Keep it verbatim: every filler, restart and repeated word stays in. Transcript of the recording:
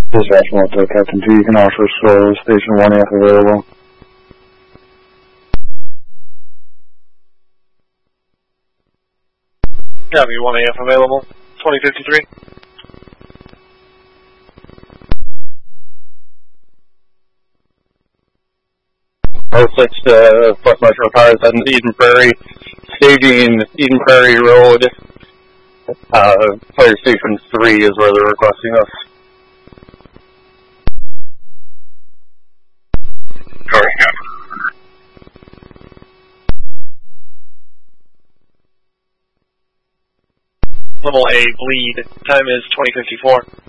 Dispatch Motel, Captain T, you can also show Station one F available. Copy, one A F available, twenty fifty-three. oh six to Fort Metro cars on Eden Prairie, staging Eden Prairie Road. Uh, Fire Station three is where they're requesting us. Level A, bleed. Time is twenty fifty-four.